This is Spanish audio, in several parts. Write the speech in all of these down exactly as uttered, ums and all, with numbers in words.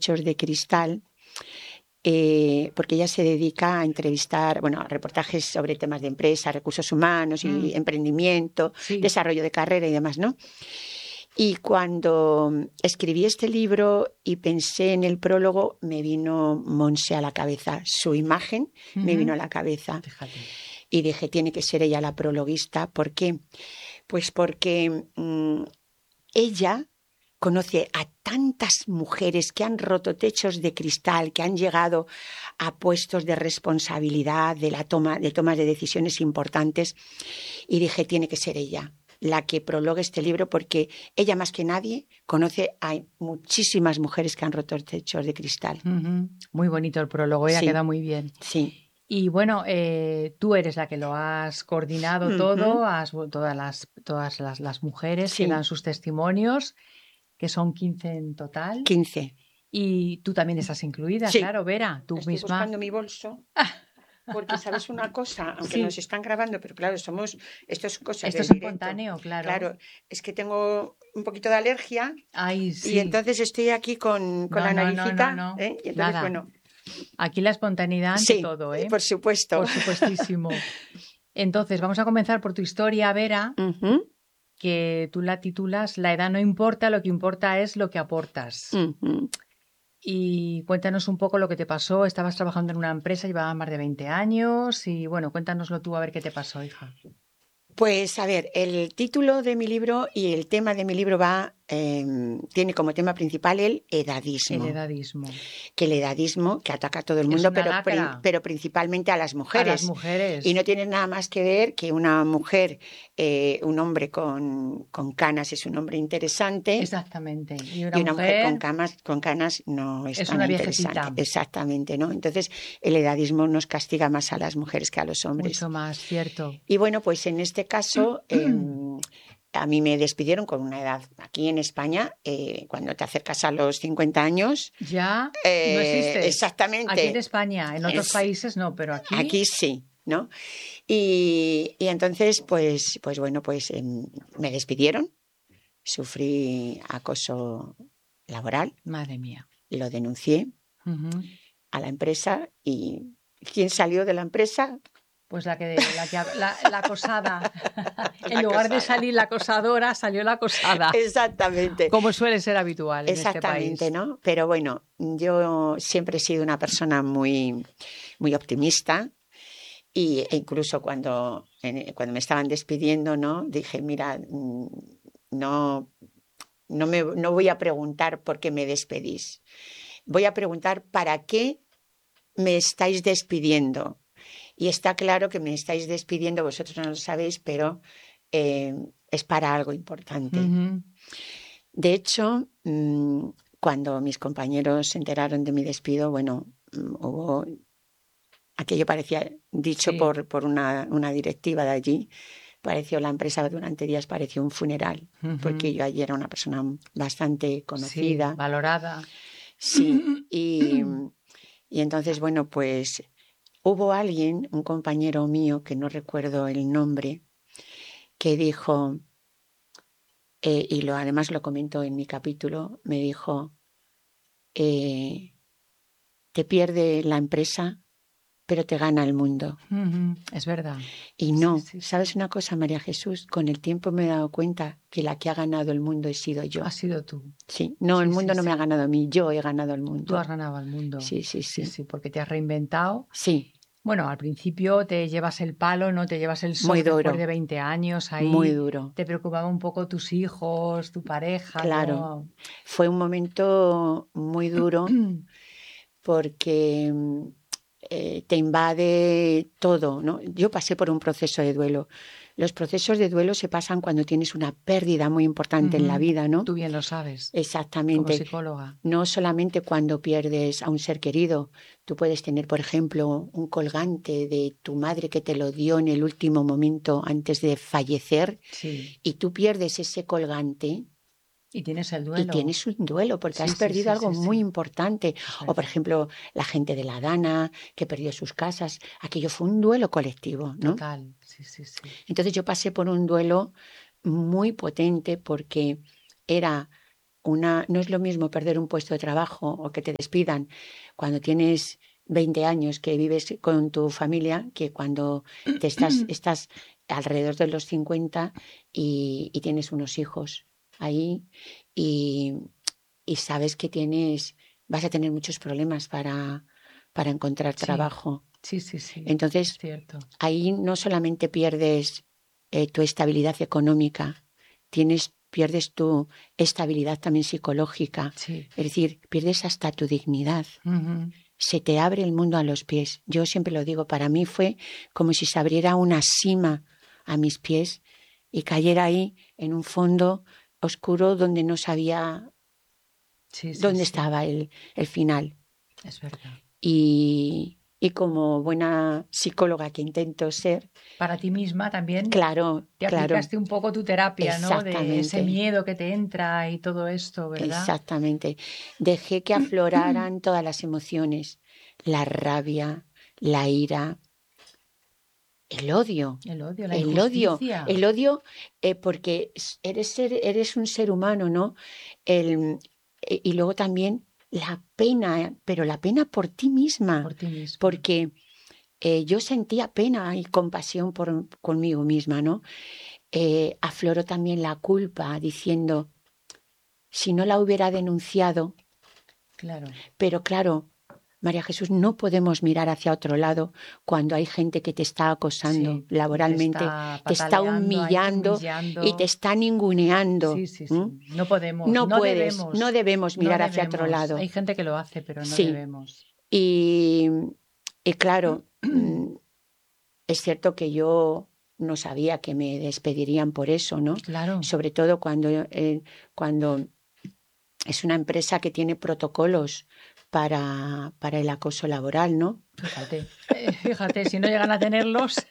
techos de cristal, eh, porque ella se dedica a entrevistar, bueno, a reportajes sobre temas de empresa, recursos humanos y Mm. emprendimiento, Sí. desarrollo de carrera y demás, ¿no? Y cuando escribí este libro y pensé en el prólogo, me vino Montse a la cabeza. Su imagen Ujú. me vino a la cabeza. Fíjate. Y dije, tiene que ser ella la prologuista. ¿Por qué? Pues porque mmm, ella conoce a tantas mujeres que han roto techos de cristal, que han llegado a puestos de responsabilidad, de la toma, de tomas de decisiones importantes. Y dije, tiene que ser ella la que prologue este libro, porque ella más que nadie conoce a muchísimas mujeres que han roto techos de cristal. Ujú. Muy bonito el prólogo, ella Sí, queda muy bien. sí. Y bueno, eh, tú eres la que lo has coordinado Ujú. todo, has, todas, las, todas las, las mujeres que Sí. dan sus testimonios, que son quince en total. quince. Y tú también estás incluida, Sí. claro, Vera, tú Estoy misma. buscando mi bolso. Porque, ¿sabes una cosa? Aunque Sí. nos están grabando, pero claro, somos... Esto es cosa Esto del es directo. espontáneo, claro. Claro, es que tengo un poquito de alergia Ay, y sí. entonces estoy aquí con, con No, la no, no, naricita. no, no. ¿eh? Y entonces, Nada. bueno, Aquí la espontaneidad ante sí, todo, ¿eh? por supuesto. Por supuestísimo. Entonces, vamos a comenzar por tu historia, Vera, Ujú, que tú la titulas La edad no importa, lo que importa es lo que aportas. ujú. Y cuéntanos un poco lo que te pasó. Estabas trabajando en una empresa, llevabas más de veinte años y bueno, cuéntanoslo tú a ver qué te pasó, hija. Pues a ver, el título de mi libro y el tema de mi libro va, eh, tiene como tema principal el edadismo. El edadismo. Que el edadismo, que ataca a todo el Es mundo, una pero, pri- lacra. pero principalmente a las A mujeres. las mujeres. Y no tiene nada más que ver que una mujer, eh, un hombre con, con canas es un hombre interesante. Exactamente. Y una, Y una mujer, mujer, con, camas, con canas no es, es tan una interesante. viejecita. Exactamente, ¿no? Entonces, el edadismo nos castiga más a las mujeres que a los hombres. Mucho más, cierto. Y bueno, pues en este caso, eh, a mí me despidieron con una edad. Aquí en España, eh, cuando te acercas a los cincuenta años... Ya eh, no existes. Exactamente. Aquí en España, en otros Es, países no, pero aquí... Aquí sí, ¿no? Y, y entonces, pues, pues bueno, pues eh, me despidieron. Sufrí acoso laboral. Madre mía. Lo denuncié Uh-huh. a la empresa. ¿Y quién salió de la empresa? Pues la que la, que, la, la acosada. La en lugar acosada. de salir la acosadora, salió la acosada. Exactamente. Como suele ser habitual en Exactamente, este país. ¿no? Pero bueno, yo siempre he sido una persona muy, muy optimista. Y, e incluso cuando, en, cuando me estaban despidiendo, ¿no? Dije, mira, no, no, me, no voy a preguntar por qué me despedís. Voy a preguntar para qué me estáis despidiendo. Y está claro que me estáis despidiendo, vosotros no lo sabéis, pero eh, es para algo importante. Uh-huh. De hecho, mmm, cuando mis compañeros se enteraron de mi despido, bueno, mmm, hubo... Aquello parecía dicho Sí. por, por una, una directiva de allí. Pareció la empresa durante días, pareció un funeral, Uh-huh. porque yo allí era una persona bastante conocida. Sí, valorada. Sí, y, y entonces, bueno, pues hubo alguien, un compañero mío, que no recuerdo el nombre, que dijo, eh, y lo, además lo comento en mi capítulo, me dijo, eh, te pierde la empresa, pero te gana el mundo. Uh-huh. Es verdad. Y no, sí, sí, ¿sabes sí. una cosa, María Jesús? Con el tiempo me he dado cuenta que la que ha ganado el mundo he sido yo. Has sido tú. Sí, no, sí, el mundo sí, no sí. me ha ganado a mí, yo he ganado al mundo. Tú has ganado al mundo. Sí, sí, sí. Sí, sí, porque te has reinventado. Sí. Bueno, al principio te llevas el palo, ¿no? Te llevas el shock Muy duro. después de veinte años ahí. Muy duro. Te preocupaba un poco tus hijos, tu pareja. Claro. ¿No? Fue un momento muy duro porque eh, te invade todo, ¿no? Yo pasé por un proceso de duelo. Los procesos de duelo se pasan cuando tienes una pérdida muy importante uh-huh. en la vida, ¿no? Tú bien lo sabes. Exactamente. Como psicóloga. No solamente cuando pierdes a un ser querido. Tú puedes tener, por ejemplo, un colgante de tu madre que te lo dio en el último momento antes de fallecer. Sí. Y tú pierdes ese colgante. Y tienes el duelo. Y tienes un duelo porque sí, has sí, perdido sí, algo sí, muy sí. importante. O, por ejemplo, la gente de la Dana que perdió sus casas. Aquello fue un duelo colectivo, ¿no? Total, sí, sí, sí. Entonces yo pasé por un duelo muy potente porque era una, no es lo mismo perder un puesto de trabajo o que te despidan cuando tienes veinte años que vives con tu familia que cuando te estás, estás alrededor de los cincuenta y, y tienes unos hijos ahí y, y sabes que tienes, vas a tener muchos problemas para, para encontrar Sí, trabajo. sí, sí, sí, es Entonces, cierto. ahí no solamente pierdes eh, tu estabilidad económica, tienes, pierdes tu estabilidad también psicológica, Sí. es decir, pierdes hasta tu dignidad. Ujú. Se te abre el mundo a los pies. Yo siempre lo digo, para mí fue como si se abriera una sima a mis pies y cayera ahí en un fondo oscuro donde no sabía Sí, sí, dónde sí, estaba el, el final. es verdad. Y, y como buena psicóloga que intento ser, Para ti misma también claro, te claro, aplicaste un poco tu terapia, ¿no? De ese exactamente, miedo que te entra y todo esto, ¿verdad? exactamente. Dejé que afloraran todas las emociones, la rabia, la ira, el odio. El odio, la El odio, injusticia. el odio, eh, porque s- eres, ser, eres un ser humano, ¿no? El, eh, y luego también la pena, pero la pena por ti misma, Por ti misma. porque eh, yo sentía pena y compasión por, conmigo misma, ¿no? Eh, afloró también la culpa diciendo, si no la hubiera denunciado, Claro. pero claro, María Jesús, no podemos mirar hacia otro lado cuando hay gente que te está acosando Sí. Y te laboralmente, está te está pataleando ahí, humillando y te humillando. está ninguneando. Sí, sí, ¿m? sí. No podemos, No no puedes, no debemos, debemos no mirar hacia otro debemos. Hay lado. gente que lo hace, pero no Sí, debemos. y, y claro, mm, es cierto que yo no sabía que me despedirían por eso, ¿no? Claro. Sobre todo cuando, eh, cuando es una empresa que tiene protocolos para, para el acoso laboral, ¿no? Fíjate, eh, fíjate, si no llegan a tenerlos,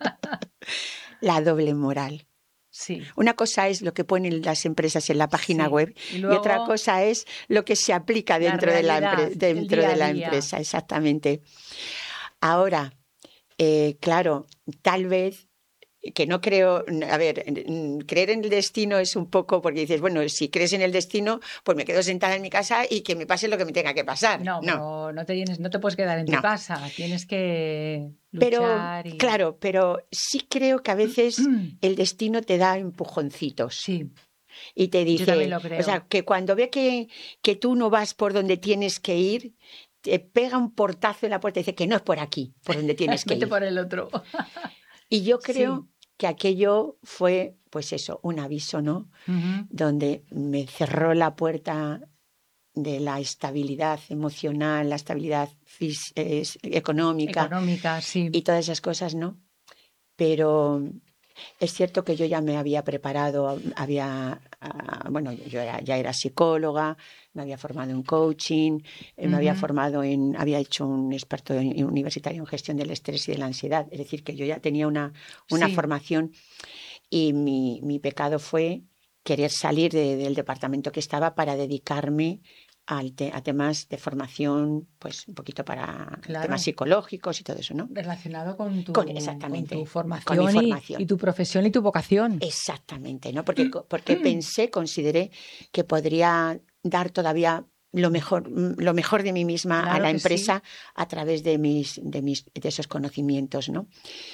La doble moral. sí, Una cosa es lo que ponen las empresas en la página sí. web Y y otra luego cosa es lo que se aplica la dentro de la, realidad, empre- el dentro día de a la día. empresa, exactamente. Ahora, eh, claro, tal vez que no creo, a ver, mm, creer en el destino es un poco porque dices, bueno, si crees en el destino, pues me quedo sentada en mi casa y que me pase lo que me tenga que pasar. No, No, pero no te tienes, no te puedes quedar en tu no. casa, tienes que Pero, luchar y claro, pero sí creo que a veces el destino te da empujoncitos. sí, Y te yo también dice, lo o sea, creo. que cuando ve que, que tú no vas por donde tienes que ir, te pega un portazo en la puerta y dice que no es por aquí, por donde tienes que Vete ir. por el otro. Y yo Sí. creo que aquello fue, pues eso, un aviso, ¿no? Ujú. Donde me cerró la puerta de la estabilidad emocional, la estabilidad fis- eh, económica Económica, y sí. todas esas cosas, ¿no? Pero es cierto que yo ya me había preparado, había, ah, bueno, yo era- ya era psicóloga, me había formado en coaching, eh, me había Ujú. formado en, había hecho un experto en- universitario en gestión del estrés y de la ansiedad. Es decir, que yo ya tenía una, una Sí, formación y mi, mi pecado fue querer salir de- del departamento que estaba para dedicarme al te- a temas de formación, pues un poquito para temas claro. psicológicos y todo eso, ¿no? Relacionado con Con, tu, con tu exactamente, con mi formación y, y formación. tu profesión y tu vocación. Exactamente, ¿no? Porque, co- porque pensé, consideré que podría dar todavía lo mejor, mm, lo mejor de mí misma a Claro la que sí. empresa a través de mis, de mis, de esos conocimientos, ¿no?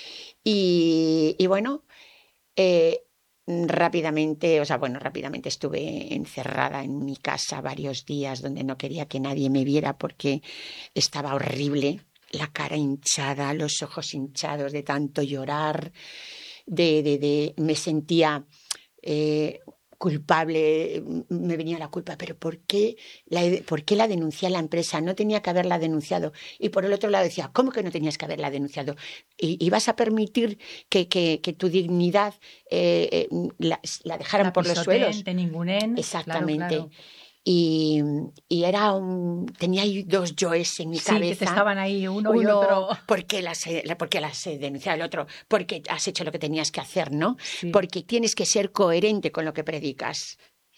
Y, y bueno, eh, mm, rápidamente, o sea, bueno, rápidamente estuve encerrada en mi casa varios días donde no quería que nadie me viera porque estaba horrible, la cara hinchada, los ojos hinchados de tanto llorar, de, de, de me sentía eh, culpable, m- me venía la culpa, pero ¿por qué la, he- ¿por qué la denuncié a la empresa? No tenía que haberla denunciado. Y por el otro lado decía, ¿cómo que no tenías que haberla denunciado? ¿Y, y vas a permitir que, que, que tu dignidad eh, eh, la, la dejaran La por los pisoteen, suelos? te ningunen. Claro, Exactamente. claro. Y, y era un, tenía ahí dos yoes en mi Sí, que te cabeza. estaban ahí uno y Uno, otro. ¿por qué las, he- por qué las he denunciado? El otro, porque has hecho lo que tenías que hacer, ¿no? Sí. Porque tienes que ser coherente con lo que predicas.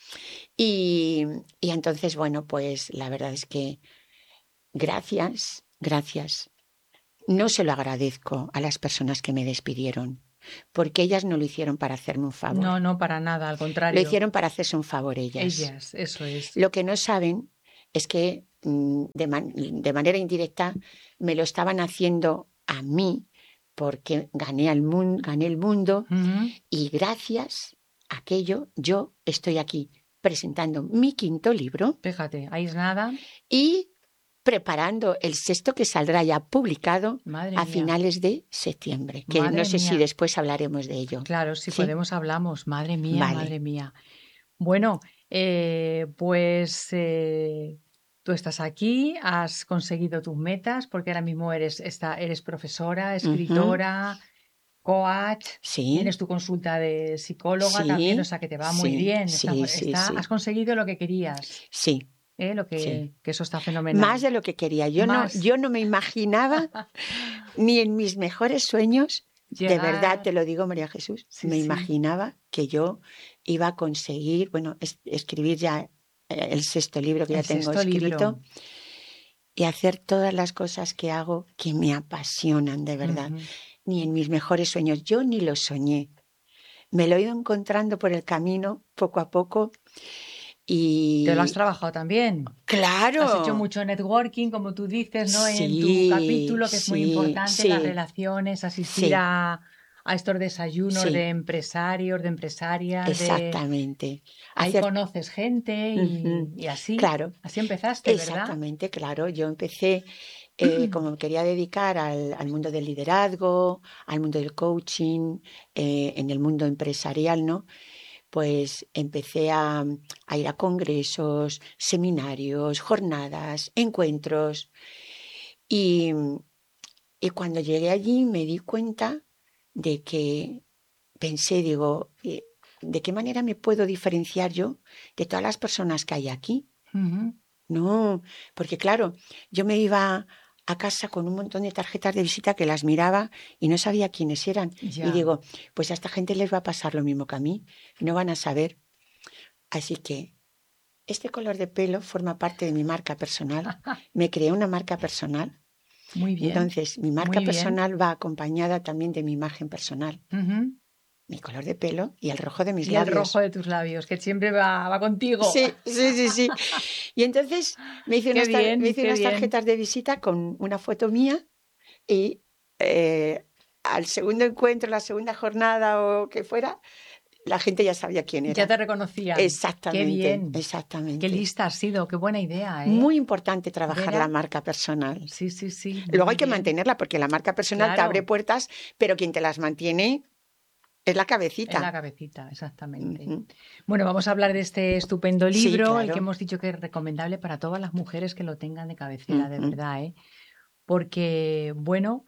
Y, y entonces, bueno, pues la verdad es que gracias, gracias. No se lo agradezco a las personas que me despidieron. porque ellas no lo hicieron para hacerme un favor. No, no, para nada, al Lo contrario. hicieron para hacerse un favor ellas. Ellas, eso es. Lo que no saben es que mm, de, man- de manera indirecta me lo estaban haciendo a mí porque gané, al mun- gané el mundo Ujú. y gracias a aquello yo estoy aquí presentando mi quinto libro Fíjate, ahí es nada. y preparando el sexto que saldrá ya publicado Madre a mía. finales de septiembre, que Madre no sé si mía. después hablaremos de ello. Claro, si ¿Sí? podemos hablamos. Madre mía, Vale. madre mía. Bueno, eh, pues eh, tú estás aquí, has conseguido tus metas, porque ahora mismo eres, esta, eres profesora, Ujú. escritora, coach, Sí, tienes tu consulta de psicóloga también, o sí, sea que te va muy sí, bien. Está, sí, sí, está- has sí, conseguido lo que querías, sí, ¿eh? Lo sí. que, que eso está Más fenomenal. de lo que quería. Yo no, Más yo no me imaginaba ni en mis mejores sueños, de verdad llegar, te lo digo, María Jesús, sí, me sí, imaginaba que yo iba a conseguir, bueno, es- escribir ya eh, el sexto libro que ya el tengo sexto libro. escrito y hacer todas las cosas que hago que me apasionan de verdad. Ujú. Ni en mis mejores sueños, yo ni lo soñé. Me lo he ido encontrando por el camino, poco a poco, Te lo has y trabajado también. Has hecho claro, mucho networking, como tú dices, ¿no? En tu sí, capítulo, que es muy sí, importante, las sí, relaciones, asistir sí, a, a estos desayunos sí, de empresarios, de empresarias, de exactamente. ahí Hacer, conoces gente y, ujú, y así, claro, así empezaste, ¿verdad? exactamente, claro. Yo empecé, eh, como me quería dedicar al, al mundo del liderazgo, al mundo del coaching, eh, en el mundo empresarial, ¿no? Pues empecé a, a ir a congresos, seminarios, jornadas, encuentros. Y, y cuando llegué allí me di cuenta de que pensé, digo, eh, ¿de qué manera me puedo diferenciar yo de todas las personas que hay aquí? Ujú. No, porque claro, yo me iba a casa con un montón de tarjetas de visita que las miraba y no sabía quiénes eran. Y Ya, digo, pues a esta gente les va a pasar lo mismo que a mí, no van a saber. Así que este color de pelo forma parte de mi marca personal. Me creé una marca personal. muy bien, Entonces, mi marca muy bien. personal va acompañada también de mi imagen personal, Ujú. mi color de pelo y el rojo de mis Y el rojo labios. de tus labios, que siempre va, va contigo. Sí, sí, sí, sí. Y entonces me hice Qué unas, tar- me bien, hice qué unas bien. tarjetas de visita con una foto mía y eh, al segundo encuentro, la segunda jornada o que fuera, la gente ya sabía quién Ya era. te reconocían. Qué Exactamente, bien. Qué exactamente. lista has sido, qué buena idea, ¿eh? Muy importante trabajar la Vera, marca personal. sí, sí, sí, Luego hay muy que bien. mantenerla porque la marca personal te abre Claro, puertas, pero quien te las mantiene es la es la cabecita. cabecita, exactamente. Ujú. Bueno, vamos a hablar de este estupendo Sí, libro, el que claro. hemos dicho que es recomendable para todas las mujeres que lo tengan de cabecera, de Ujú. verdad, ¿eh? Porque, bueno,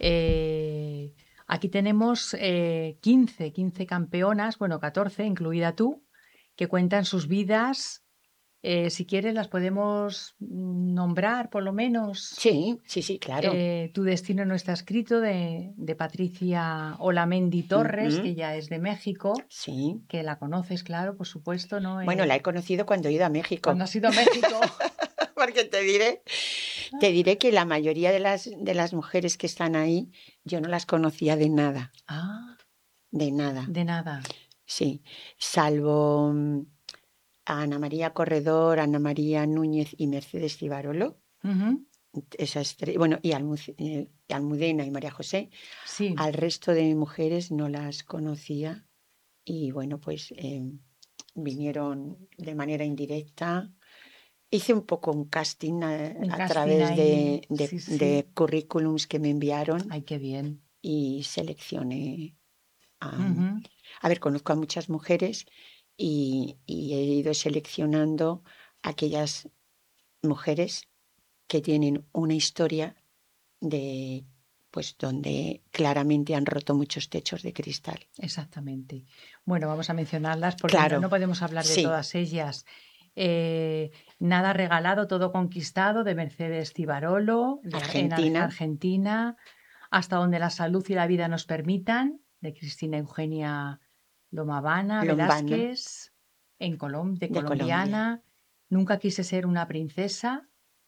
eh, aquí tenemos eh, quince, quince campeonas, bueno, catorce, incluida tú, que cuentan sus vidas. Eh, si quieres, las podemos mm, nombrar, por lo menos. Sí, sí, sí, claro. Eh, Tu destino no está escrito, de, de Patricia Olamendi Torres, Ujú. que ya es de México, Sí. que la conoces, claro, por supuesto, ¿no? Bueno, la Eh, he conocido cuando he ido a cuando México. has ido a México. Porque te diré, te diré que la mayoría de las, de las mujeres que están ahí, yo no las conocía de nada, Ah, de nada. de nada. Sí, salvo mm, a Ana María Corredor, Ana María Núñez y Mercedes Cibarolo. Ujú. Esas tres, bueno, y Almu- eh, Almudena y María José. Sí, Al resto de mujeres no las conocía y bueno, pues eh, vinieron de manera indirecta. Hice un poco un casting a, un a casting través ahí. de, de- Sí, sí. de currículums que me enviaron Ay, qué bien. y seleccioné a... Ujú. A ver, conozco a muchas mujeres y, y he ido seleccionando aquellas mujeres que tienen una historia de, pues, donde claramente han roto muchos techos de cristal. Exactamente. Bueno, vamos a mencionarlas porque no, Claro, no podemos hablar de sí, todas ellas. Eh, Nada regalado, todo conquistado, de Mercedes Cibarolo, de Ar- en Ar- Argentina, Argentina, hasta donde la salud y la vida nos permitan, de Cristina Eugenia Lomavana Lombana, Velázquez, en Colom- de de Colombia. colombiana. Nunca quise ser una princesa,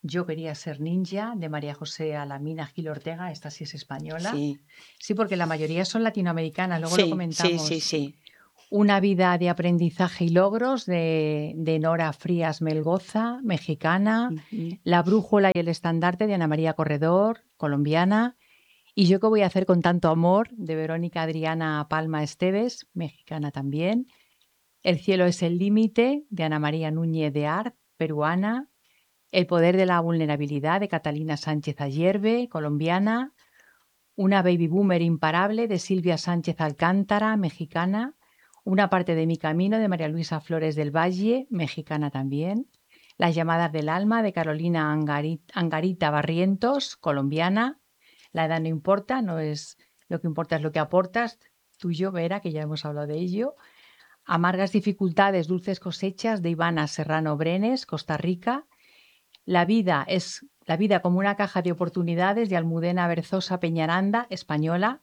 Yo quería ser ninja, de María José Alamina Gil Ortega. Esta sí es española. Sí, Sí, porque la mayoría son latinoamericanas, luego lo sí, sí, comentamos. sí, sí. Una vida de aprendizaje y logros de, de Nora Frías Melgoza, mexicana. Ujú. La brújula y el estandarte de Ana María Corredor, colombiana. Y yo qué voy a hacer con tanto amor de Verónica Adriana Palma Esteves, mexicana también. El cielo es el límite de Ana María Núñez de Art, peruana. El poder de la vulnerabilidad de Catalina Sánchez Ayerbe, colombiana. Una baby boomer imparable de Silvia Sánchez Alcántara, mexicana. Una parte de mi camino de María Luisa Flores del Valle, mexicana también. Las llamadas del alma de Carolina Angarita, Angarita Barrientos, colombiana. La edad no importa, no es lo que importa es lo que aportas. Tú y yo, Vera, que ya hemos hablado de ello. Amargas dificultades, dulces cosechas de Ivana Serrano Brenes, Costa Rica. La vida es la vida como una caja de oportunidades de Almudena Berzosa Peñaranda, española.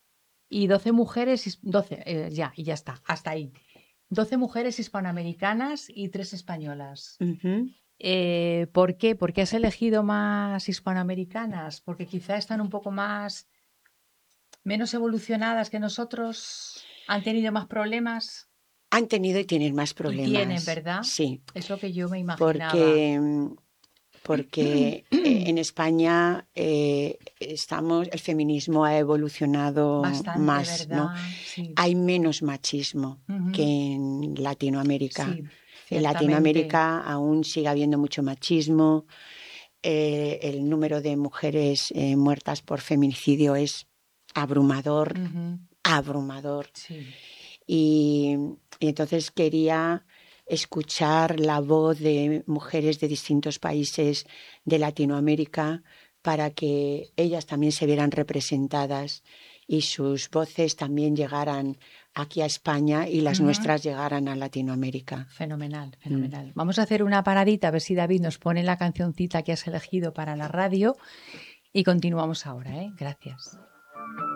Y doce mujeres, doce, eh, ya, y ya está, hasta ahí. doce mujeres hispanoamericanas y tres españolas. Ujú. Eh, ¿Por qué? ¿Por qué has elegido más hispanoamericanas? Porque quizá están un poco más, menos evolucionadas que nosotros, han tenido más problemas Han tenido y tienen más y tienen, problemas. ¿verdad? Sí, Es lo que yo me imaginaba. porque, mm, porque eh, en España eh, estamos, el feminismo ha evolucionado Bastante, más, ¿no? ¿verdad? Sí. Hay menos machismo Ujú. que en Latinoamérica. Sí, En ciertamente. Latinoamérica aún sigue habiendo mucho machismo. Eh, el número de mujeres eh, muertas por feminicidio es abrumador, Ujú. abrumador. Sí. Y, y entonces quería escuchar la voz de mujeres de distintos países de Latinoamérica para que ellas también se vieran representadas y sus voces también llegaran aquí a España y las Ujú. nuestras llegaran a Latinoamérica. Fenomenal, fenomenal. Vamos a hacer una paradita, a ver si David nos pone la cancioncita que has elegido para la radio y continuamos ahora, ¿eh? Gracias.